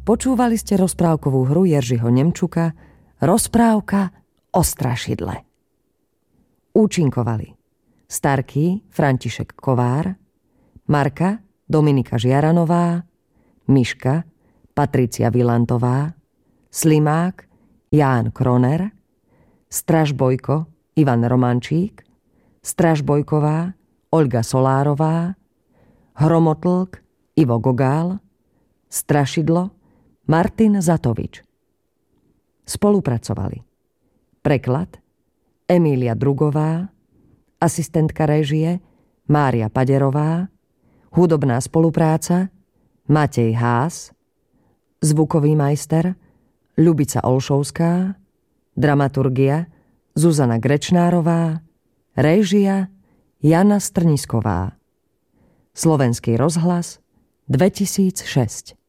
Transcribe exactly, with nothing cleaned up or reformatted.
Počúvali ste rozprávkovú hru Jeržiho Nemčuka Rozprávka o strašidle. Účinkovali Starký František Kovár, Marka Dominika Žiaranová, Miška Patricia Vilantová, Slimák Ján Kroner, Stražbojko Ivan Romančík, Stražbojková Olga Solárová, Hromotlk Ivo Gogál, Strašidlo Martin Zatovič. Spolupracovali preklad Emília Drugová, asistentka réžie Mária Paderová, hudobná spolupráca Matej Hás, zvukový majster Ľubica Olšovská, dramaturgia Zuzana Grečnárová, réžia Jana Strnisková. Slovenský rozhlas dvetisícšesť.